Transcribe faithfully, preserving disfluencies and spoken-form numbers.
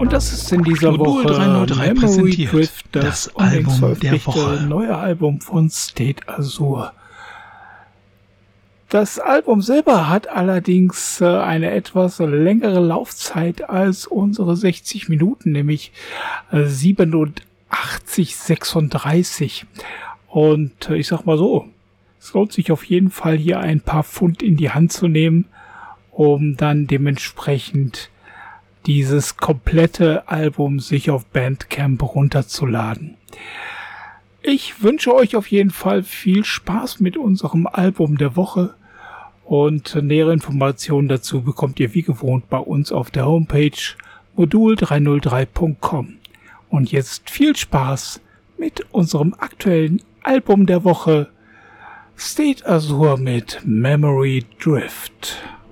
Und das ist in dieser Modul Woche dreihundertdrei Memory präsentiert Drift, das, das unlängst Album der veröffentlichte Woche. neue Album von State Azure. Das Album selber hat allerdings äh, eine etwas längere Laufzeit als unsere sechzig Minuten, nämlich äh, siebenundachtzig sechsunddreißig. Und äh, ich sag mal so, es lohnt sich auf jeden Fall hier ein paar Pfund in die Hand zu nehmen, um dann dementsprechend dieses komplette Album sich auf Bandcamp runterzuladen. Ich wünsche euch auf jeden Fall viel Spaß mit unserem Album der Woche und nähere Informationen dazu bekommt ihr wie gewohnt bei uns auf der Homepage modul dreihundertdrei punkt com. Und jetzt viel Spaß mit unserem aktuellen Album der Woche, State Azure mit Memory Drift.